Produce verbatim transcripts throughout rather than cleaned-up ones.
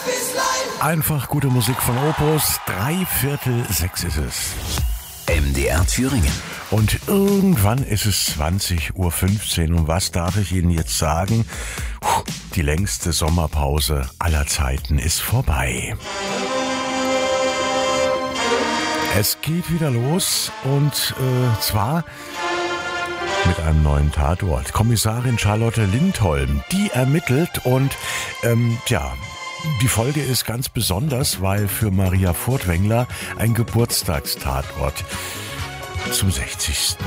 Einfach gute Musik von Opus. Drei Viertel sechs ist es. M D R Thüringen. Und irgendwann ist es zwanzig Uhr fünfzehn. Und was darf ich Ihnen jetzt sagen? Puh, die längste Sommerpause aller Zeiten ist vorbei. Es geht wieder los und äh, zwar mit einem neuen Tatort. Kommissarin Charlotte Lindholm, die ermittelt und ähm, tja, die Folge ist ganz besonders, weil für Maria Furtwängler ein Geburtstagstatort zum sechzigsten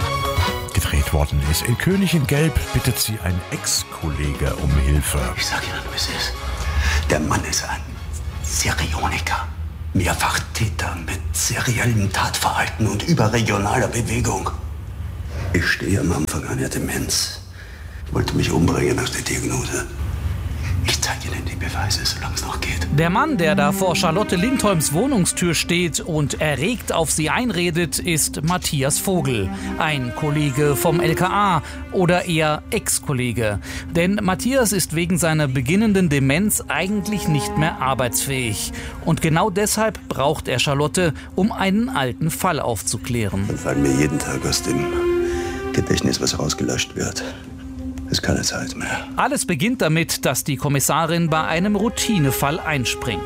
gedreht worden ist. In König in Gelb bittet sie ein Ex-Kollege um Hilfe. Ich sag Ihnen, wie es ist. Der Mann ist ein Serioniker. Mehrfachtäter mit seriellem Tatverhalten und überregionaler Bewegung. Ich stehe am Anfang einer Demenz. Wollte mich umbringen nach der Diagnose. Ich zeige Ihnen die Beweise, solange es noch geht. Der Mann, der da vor Charlotte Lindholms Wohnungstür steht und erregt auf sie einredet, ist Matthias Vogel. Ein Kollege vom L K A oder eher Ex-Kollege. Denn Matthias ist wegen seiner beginnenden Demenz eigentlich nicht mehr arbeitsfähig. Und genau deshalb braucht er Charlotte, um einen alten Fall aufzuklären. Dann fallen mir jeden Tag aus dem Gedächtnis, was rausgelöscht wird. Ist keine Zeit mehr. Alles beginnt damit, dass die Kommissarin bei einem Routinefall einspringt.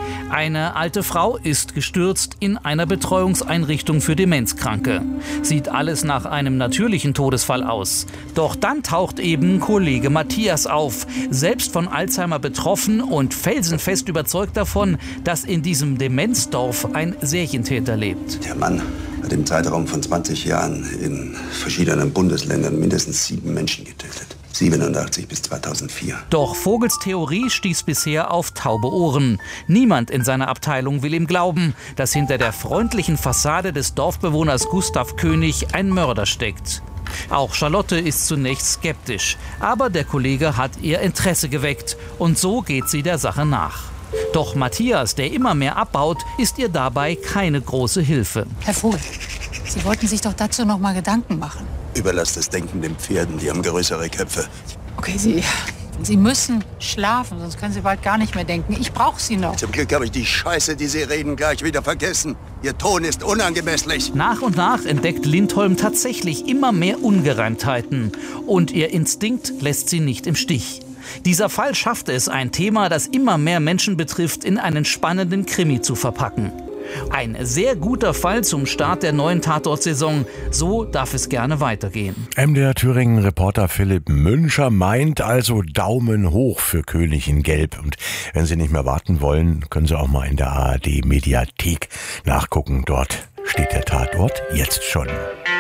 Eine alte Frau ist gestürzt in einer Betreuungseinrichtung für Demenzkranke. Sieht alles nach einem natürlichen Todesfall aus. Doch dann taucht eben Kollege Matthias auf, selbst von Alzheimer betroffen und felsenfest überzeugt davon, dass in diesem Demenzdorf ein Serientäter lebt. Der Mann hat im Zeitraum von zwanzig Jahren in verschiedenen Bundesländern mindestens sieben Menschen getötet. siebenundachtzig bis zweitausendvier. Doch Vogels Theorie stieß bisher auf taube Ohren. Niemand in seiner Abteilung will ihm glauben, dass hinter der freundlichen Fassade des Dorfbewohners Gustav König ein Mörder steckt. Auch Charlotte ist zunächst skeptisch, aber der Kollege hat ihr Interesse geweckt und so geht sie der Sache nach. Doch Matthias, der immer mehr abbaut, ist ihr dabei keine große Hilfe. Herr Vogel, Sie wollten sich doch dazu noch mal Gedanken machen. Überlasst das Denken den Pferden, die haben größere Köpfe. Okay, Sie, Sie müssen schlafen, sonst können Sie bald gar nicht mehr denken. Ich brauche Sie noch. Zum Glück habe ich die Scheiße, die Sie reden, gleich wieder vergessen. Ihr Ton ist unangemesslich. Nach und nach entdeckt Lindholm tatsächlich immer mehr Ungereimtheiten. Und ihr Instinkt lässt sie nicht im Stich. Dieser Fall schafft es, ein Thema, das immer mehr Menschen betrifft, in einen spannenden Krimi zu verpacken. Ein sehr guter Fall zum Start der neuen Tatortsaison. So darf es gerne weitergehen. M D R Thüringen-Reporter Philipp Müncher meint also Daumen hoch für König in Gelb. Und wenn Sie nicht mehr warten wollen, können Sie auch mal in der A R D-Mediathek nachgucken. Dort steht der Tatort jetzt schon.